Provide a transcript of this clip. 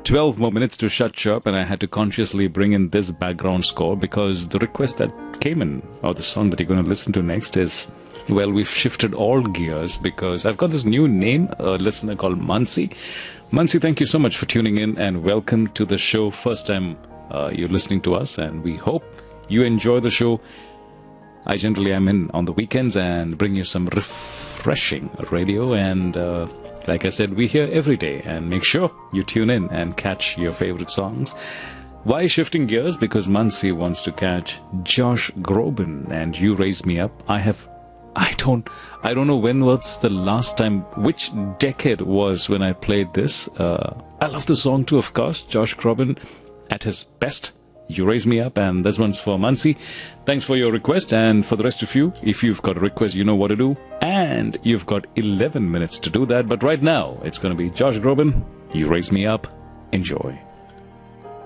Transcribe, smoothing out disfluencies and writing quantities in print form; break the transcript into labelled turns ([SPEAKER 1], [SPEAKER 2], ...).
[SPEAKER 1] 12 more minutes to shut shop, and I had to consciously bring in this background score because the request that came in, or the song that you're going to listen to next is, well, we've shifted all gears because I've got this new name, a listener called Mansi. Mansi, thank you so much for tuning in and welcome to the show. First time you're listening to us, and we hope you enjoy the show. I generally am in on the weekends and bring you some refreshing radio, and like I said, we're here every day, and make sure you tune in and catch your favorite songs. Why shifting gears? Because Mansi wants to catch Josh Groban and You Raise Me Up. I don't know when was the last time, which decade was when I played this. I love the song too, of course. Josh Groban at his best. You Raise Me Up, and this one's for Mansi. Thanks for your request, and for the rest of you, if you've got a request, you know what to do, and you've got 11 minutes to do that. But right now, it's going to be Josh Groban, You Raise Me Up. Enjoy.